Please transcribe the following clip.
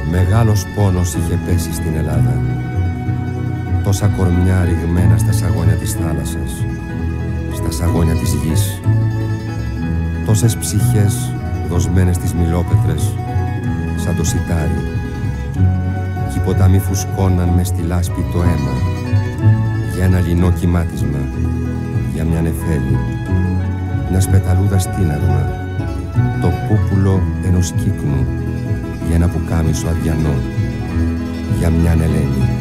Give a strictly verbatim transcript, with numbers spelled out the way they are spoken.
Μεγάλος πόνος είχε πέσει στην Ελλάδα. Τόσα κορμιά ρηγμένα στα σαγόνια της θάλασσας, στα σαγόνια της γης. Τόσες ψυχές δοσμένες στις μιλόπετρες, σαν το σιτάρι. Κι οι ποτάμοι φουσκώναν μες στη λάσπη το αίμα, για ένα λινό κυμάτισμα, για μια νεφέλη, μια σπεταλούδα στίναρμα, το πούπουλο ενός κύκνου, για ένα πουκάμισο αδιανό, για μια Ελένη.